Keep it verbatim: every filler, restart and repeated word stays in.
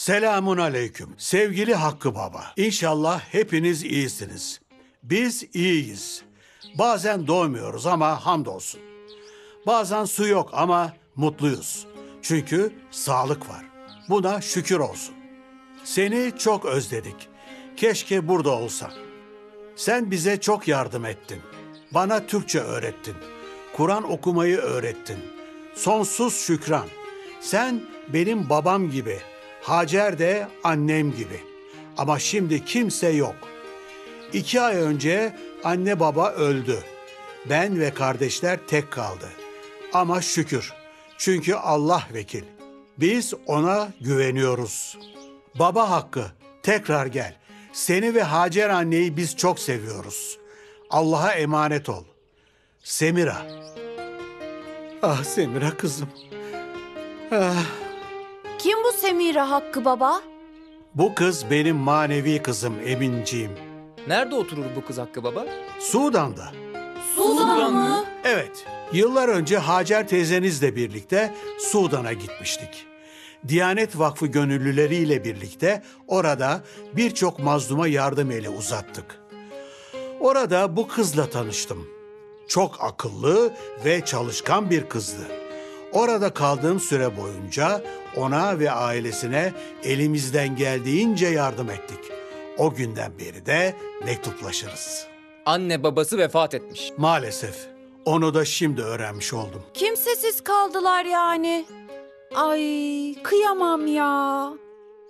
Selamun aleyküm. Sevgili Hakkı Baba. İnşallah hepiniz iyisiniz. Biz iyiyiz. Bazen doymuyoruz ama hamdolsun. Bazen su yok ama mutluyuz. Çünkü sağlık var. Buna şükür olsun. Seni çok özledik. Keşke burada olsan. Sen bize çok yardım ettin. Bana Türkçe öğrettin. Kur'an okumayı öğrettin. Sonsuz şükran. Sen benim babam gibi. Hacer de annem gibi. Ama şimdi kimse yok. İki ay önce anne baba öldü. Ben ve kardeşler tek kaldı. Ama şükür. Çünkü Allah vekil. Biz ona güveniyoruz. Baba Hakkı, tekrar gel. Seni ve Hacer anneyi biz çok seviyoruz. Allah'a emanet ol. Semira. Ah Semira kızım. Ah. Kim bu Semira Hakkı Baba? Bu kız benim manevi kızım Eminciğim. Nerede oturur bu kız Hakkı Baba? Sudan'da. Sudan mı? Evet, yıllar önce Hacer teyzenizle birlikte Sudan'a gitmiştik. Diyanet Vakfı gönüllüleriyle birlikte orada birçok mazluma yardım eli uzattık. Orada bu kızla tanıştım. Çok akıllı ve çalışkan bir kızdı. Orada kaldığım süre boyunca ona ve ailesine elimizden geldiğince yardım ettik. O günden beri de mektuplaşırız. Anne babası vefat etmiş. Maalesef onu da şimdi öğrenmiş oldum. Kimsesiz kaldılar yani. Ay kıyamam ya.